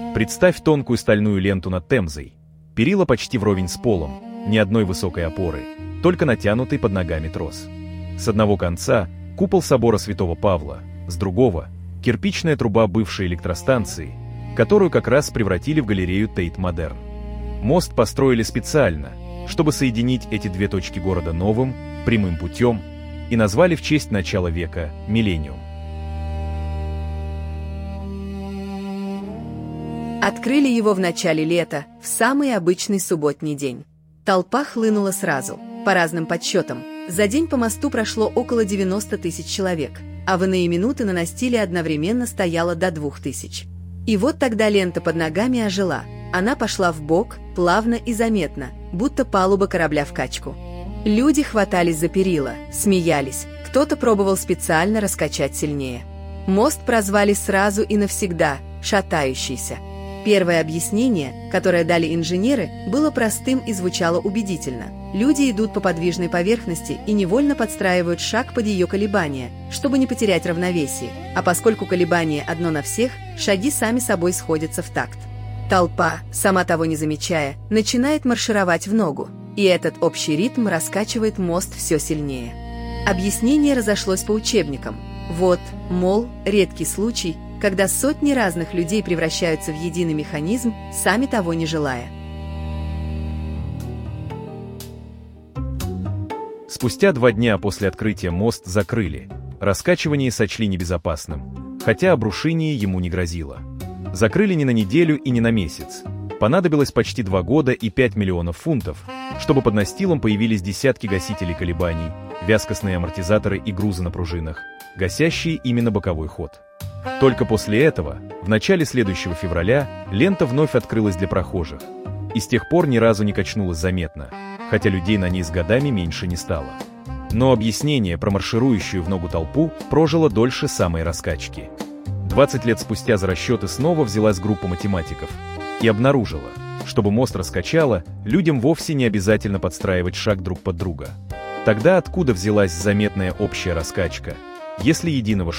Представь тонкую стальную ленту над Темзой. Перила почти вровень с полом, ни одной высокой опоры, только натянутый под ногами трос. С одного конца – купол собора Святого Павла, с другого – кирпичная труба бывшей электростанции, которую как раз превратили в галерею Тейт-Модерн. Мост построили специально, чтобы соединить эти две точки города новым, прямым путем, и назвали в честь начала века «Миллениум». Открыли его в начале лета, в самый обычный субботний день. Толпа хлынула сразу. По разным подсчетам, за день по мосту прошло около 90 тысяч человек, а в иные минуты на настиле одновременно стояло до 2000. И вот тогда лента под ногами ожила. Она пошла вбок, плавно и заметно, будто палуба корабля в качку. Люди хватались за перила, смеялись, кто-то пробовал специально раскачать сильнее. Мост прозвали сразу и навсегда «шатающийся». Первое объяснение, которое дали инженеры, было простым и звучало убедительно. Люди идут по подвижной поверхности и невольно подстраивают шаг под ее колебания, чтобы не потерять равновесие, а поскольку колебание одно на всех, шаги сами собой сходятся в такт. Толпа, сама того не замечая, начинает маршировать в ногу, и этот общий ритм раскачивает мост все сильнее. Объяснение разошлось по учебникам. Вот, мол, редкий случай, когда сотни разных людей превращаются в единый механизм, сами того не желая. Спустя 2 дня после открытия мост закрыли. Раскачивание сочли небезопасным, хотя обрушение ему не грозило. Закрыли не на неделю и не на месяц. Понадобилось почти 2 года и 5 миллионов фунтов, чтобы под настилом появились десятки гасителей колебаний, вязкостные амортизаторы и грузы на пружинах, гасящие именно боковой ход. Только после этого, в начале следующего февраля, лента вновь открылась для прохожих. И с тех пор ни разу не качнулась заметно, хотя людей на ней с годами меньше не стало. Но объяснение про марширующую в ногу толпу прожило дольше самой раскачки. 20 лет спустя за расчеты снова взялась группа математиков и обнаружила, чтобы мост раскачало, людям вовсе не обязательно подстраивать шаг друг под друга. Тогда откуда взялась заметная общая раскачка, если единого